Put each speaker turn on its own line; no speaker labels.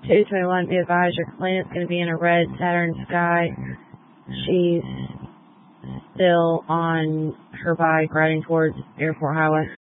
221, be advised your planet's going to be in a red Saturn sky. She's still on her bike riding towards Airport Highway.